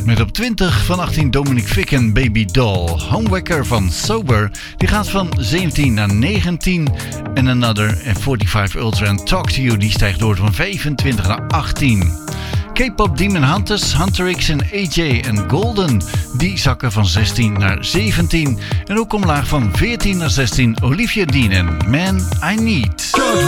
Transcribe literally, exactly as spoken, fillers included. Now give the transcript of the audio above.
Met op twintig van achttien Dominic Fik en Baby Doll. Homewekker van Sober, die gaat van zeventien naar negentien. En Another en vijfenveertig Ultra en Talk to You, die stijgt door van vijfentwintig naar achttien. K-pop Demon Hunters, Hunter X en A J en Golden, die zakken van zestien naar zeventien. En ook omlaag van veertien naar zestien Olivia Dean en Man I Need.